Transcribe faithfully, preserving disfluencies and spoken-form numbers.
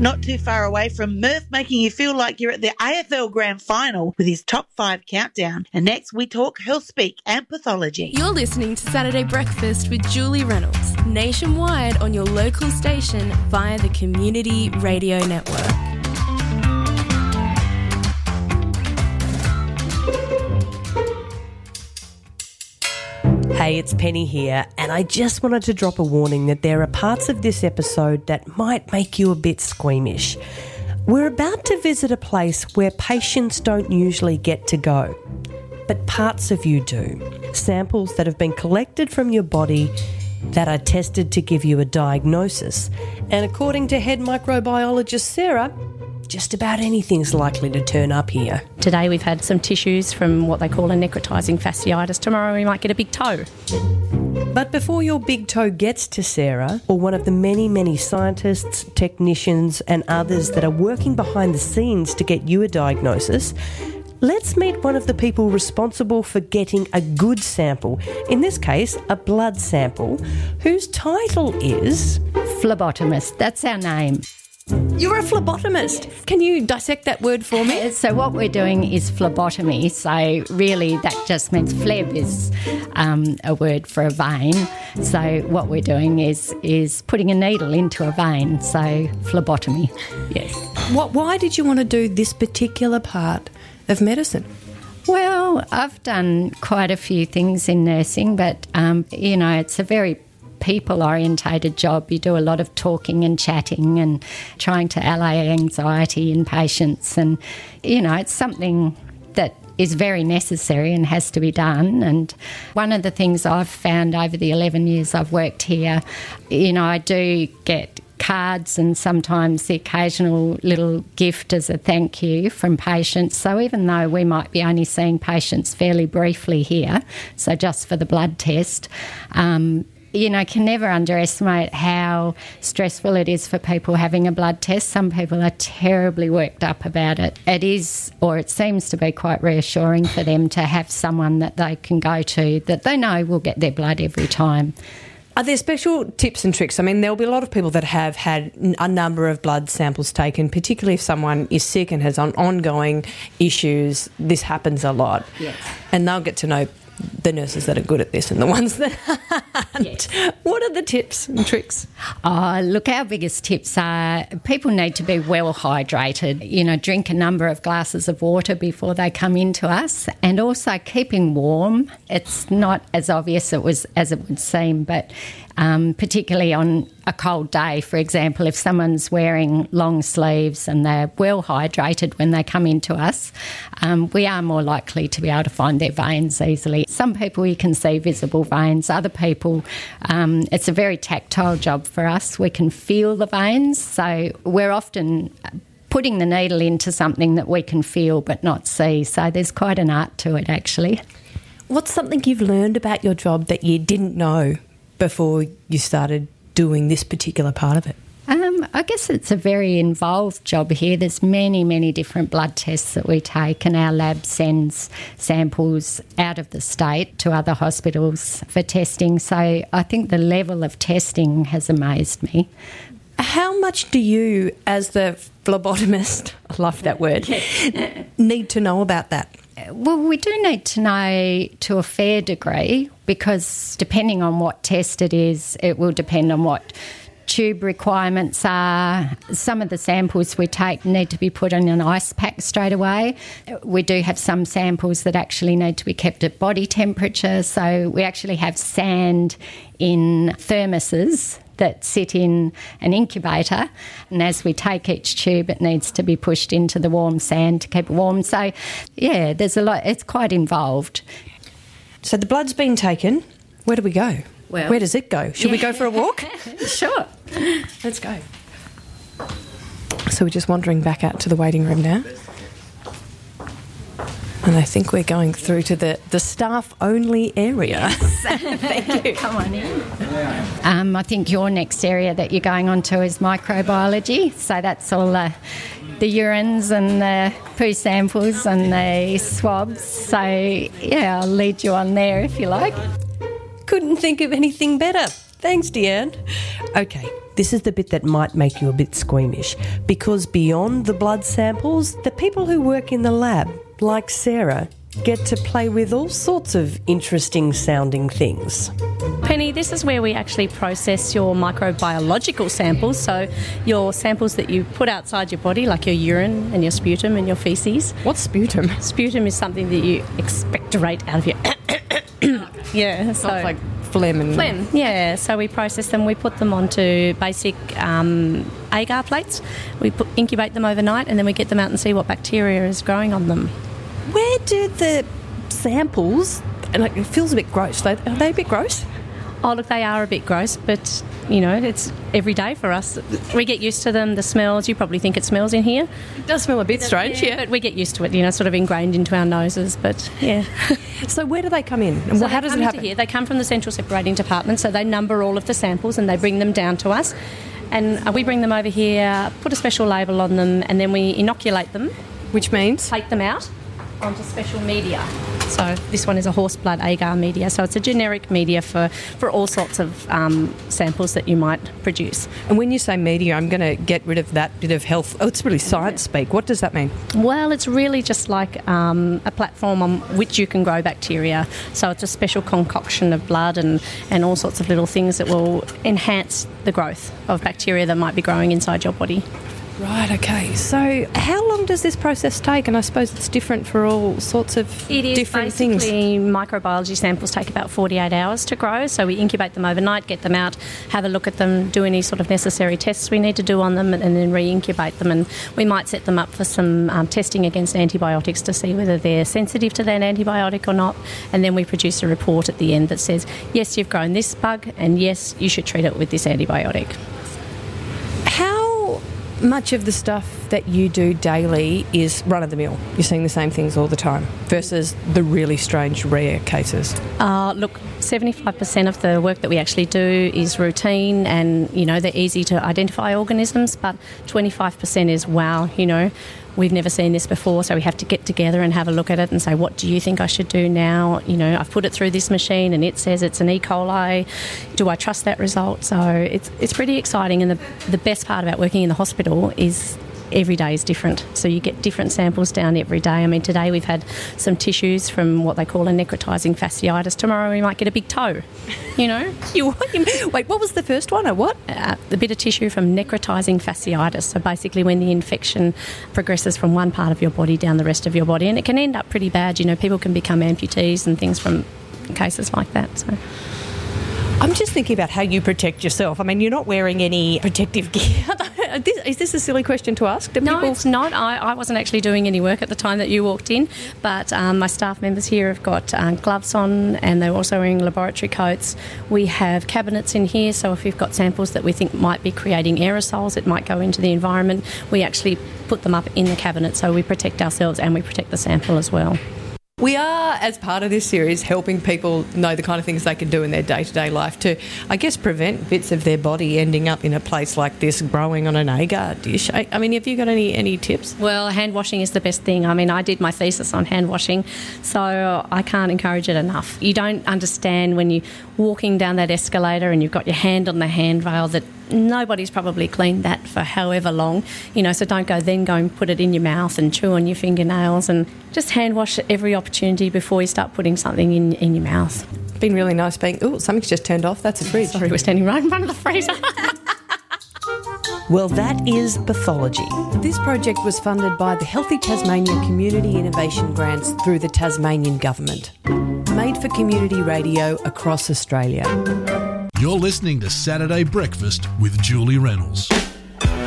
Not too far away from Murph making you feel like you're at the A F L Grand Final with his top five countdown. And next we talk health speak and pathology. You're listening to Saturday Breakfast with Julie Reynolds, nationwide on your local station via the Community Radio Network. Hey, it's Penny here, and I just wanted to drop a warning that there are parts of this episode that might make you a bit squeamish. We're about to visit a place where patients don't usually get to go, but parts of you do. Samples that have been collected from your body that are tested to give you a diagnosis. And according to head microbiologist Sarah, just about anything's likely to turn up here. Today we've had some tissues from what they call a necrotising fasciitis. Tomorrow we might get a big toe. But before your big toe gets to Sarah, or one of the many, many scientists, technicians and others that are working behind the scenes to get you a diagnosis, let's meet one of the people responsible for getting a good sample, in this case a blood sample, whose title is... Phlebotomist, that's our name. You're a phlebotomist. Yes. Can you dissect that word for me? So what we're doing is phlebotomy. So really that just means phleb is um, a word for a vein. So what we're doing is is putting a needle into a vein. So phlebotomy, yes. What? Why did you want to do this particular part of medicine? Well, I've done quite a few things in nursing, but, um, you know, it's a very people-orientated job. You do a lot of talking and chatting and trying to allay anxiety in patients. And, you know, it's something that is very necessary and has to be done. And one of the things I've found over the eleven years I've worked here, you know, I do get cards and sometimes the occasional little gift as a thank you from patients. So even though we might be only seeing patients fairly briefly here, so just for the blood test, um, you know, can never underestimate how stressful it is for people having a blood test. Some people are terribly worked up about it. It is, or it seems to be, quite reassuring for them to have someone that they can go to that they know will get their blood every time. Are there special tips and tricks? I mean, there'll be a lot of people that have had a number of blood samples taken, particularly if someone is sick and has on ongoing issues. This happens a lot. Yes. And they'll get to know the nurses that are good at this and the ones that aren't. Yes. What are the tips and tricks? Oh, look, our biggest tips are people need to be well hydrated, you know, drink a number of glasses of water before they come into us, and also keeping warm. It's not as obvious it was as it would seem, but um, particularly on a cold day, for example, if someone's wearing long sleeves and they're well hydrated when they come into us, um, we are more likely to be able to find their veins easily. Some people you can see visible veins, other people um, it's a very tactile job for us. We can feel the veins, so we're often putting the needle into something that we can feel but not see, so there's quite an art to it actually. What's something you've learned about your job that you didn't know before you started doing this particular part of it? Um, I guess it's a very involved job here. There's many, many different blood tests that we take, and our lab sends samples out of the state to other hospitals for testing. So I think the level of testing has amazed me. How much do you, as the phlebotomist, I love that word, need to know about that? Well, we do need to know to a fair degree, because depending on what test it is, it will depend on what tube requirements are. Some of the samples we take need to be put in an ice pack straight away. We do have some samples that actually need to be kept at body temperature, so we actually have sand in thermoses that sit in an incubator, and as we take each tube it needs to be pushed into the warm sand to keep it warm. So yeah, there's a lot, it's quite involved. So the blood's been taken, where do we go? Well, where does it go? Should yeah. we go for a walk? Sure. Let's go. So we're just wandering back out to the waiting room now. And I think we're going through to the, the staff-only area. Yes. Thank you. Come on in. Um, I think your next area that you're going on to is microbiology. So that's all uh, the urines and the poo samples and the swabs. So, yeah, I'll lead you on there if you like. Couldn't think of anything better. Thanks, Deanne. Okay, this is the bit that might make you a bit squeamish, because beyond the blood samples, the people who work in the lab, like Sarah, get to play with all sorts of interesting sounding things. Penny, this is where we actually process your microbiological samples, so your samples that you put outside your body, like your urine and your sputum and your faeces. What's sputum? Sputum is something that you expectorate out of your... yeah, so... Not like phlegm and... Phlegm, yeah. So we process them, we put them onto basic um, agar plates, we put, incubate them overnight, and then we get them out and see what bacteria is growing on them. Where do the samples, like, it feels a bit gross, are they a bit gross? Oh, look, they are a bit gross, but, you know, it's every day for us. We get used to them, the smells. You probably think it smells in here. It does smell a bit strange, yeah. But we get used to it, you know, sort of ingrained into our noses, but, yeah. So where do they come in? And so how does it happen? Here. They come from the central separating department, so they number all of the samples and they bring them down to us. And we bring them over here, put a special label on them, and then we inoculate them. Which means? Take them out onto special media. So this one is a horse blood agar media. So it's a generic media for, for all sorts of um, samples that you might produce. And when you say media, I'm going to get rid of that bit of health. Oh, it's really science speak. What does that mean? Well, it's really just like um, a platform on which you can grow bacteria. So it's a special concoction of blood and, and all sorts of little things that will enhance the growth of bacteria that might be growing inside your body. Right, okay. So how long does this process take? And I suppose it's different for all sorts of it is different things. Basically, microbiology samples take about forty-eight hours to grow. So we incubate them overnight, get them out, have a look at them, do any sort of necessary tests we need to do on them, and then re-incubate them. And we might set them up for some um, testing against antibiotics to see whether they're sensitive to that antibiotic or not. And then we produce a report at the end that says, yes, you've grown this bug, and yes, you should treat it with this antibiotic. How much of the stuff that you do daily is run-of-the-mill? You're seeing the same things all the time versus the really strange, rare cases? Uh, look, seventy-five percent of the work that we actually do is routine and, you know, they're easy to identify organisms, but twenty-five percent is, wow, you know, we've never seen this before, so we have to get together and have a look at it and say, what do you think I should do now? You know, I've put it through this machine and it says it's an E. coli. Do I trust that result? So it's it's pretty exciting, and the, the best part about working in the hospital is every day is different. So you get different samples down every day. I mean, today we've had some tissues from what they call a necrotizing fasciitis. Tomorrow we might get a big toe, you know. you, wait, what was the first one, or what? Uh, the bit of tissue from necrotizing fasciitis. So basically when the infection progresses from one part of your body down the rest of your body, and it can end up pretty bad. You know, people can become amputees and things from cases like that. So I'm just thinking about how you protect yourself. I mean, you're not wearing any protective gear. Is this a silly question to ask? Do no, people... it's not. I, I wasn't actually doing any work at the time that you walked in, but um, my staff members here have got um, gloves on, and they're also wearing laboratory coats. We have cabinets in here, so if we've got samples that we think might be creating aerosols, it might go into the environment, we actually put them up in the cabinet, so we protect ourselves and we protect the sample as well. We are, as part of this series, helping people know the kind of things they can do in their day-to-day life to, I guess, prevent bits of their body ending up in a place like this, growing on an agar dish. I, I mean, have you got any, any tips? Well, hand washing is the best thing. I mean, I did my thesis on hand washing, so I can't encourage it enough. You don't understand when you're walking down that escalator and you've got your hand on the handrail that nobody's probably cleaned that for however long, you know, so don't go then go and put it in your mouth and chew on your fingernails, and just hand wash at every opportunity before you start putting something in, in your mouth. It's been really nice being... Oh, something's just turned off. That's a fridge. Sorry, we're standing right in front of the freezer. Well, that is pathology. This project was funded by the Healthy Tasmania Community Innovation Grants through the Tasmanian Government. Made for community radio across Australia. You're listening to Saturday Breakfast with Julie Reynolds.